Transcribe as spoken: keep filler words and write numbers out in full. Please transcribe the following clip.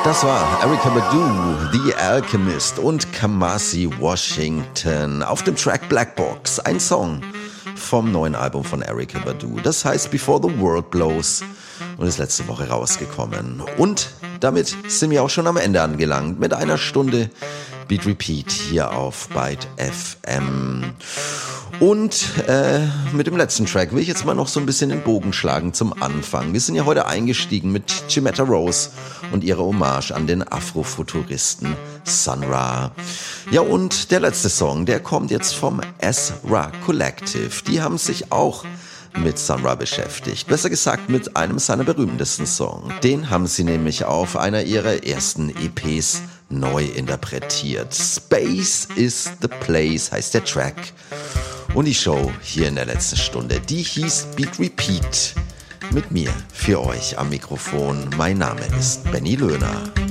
Das war Erykah Badu, The Alchemist und Kamasi Washington auf dem Track Black Box, ein Song vom neuen Album von Erykah Badu. Das heißt Before the World Blows und ist letzte Woche rausgekommen. Und damit sind wir auch schon am Ende angelangt mit einer Stunde Beat Repeat hier auf Byte F M. Und äh, mit dem letzten Track will ich jetzt mal noch so ein bisschen den Bogen schlagen zum Anfang. Wir sind ja heute eingestiegen mit Jimetta Rose und ihrer Hommage an den Afrofuturisten Sun Ra. Ja, und der letzte Song, der kommt jetzt vom S-Ra Collective. Die haben sich auch mit Sun Ra beschäftigt. Besser gesagt mit einem seiner berühmtesten Songs. Den haben sie nämlich auf einer ihrer ersten E Ps neu interpretiert. Space is the Place heißt der Track. Und die Show hier in der letzten Stunde, die hieß Beat Repeat. Mit mir, für euch am Mikrofon. Mein Name ist Benny Löhner.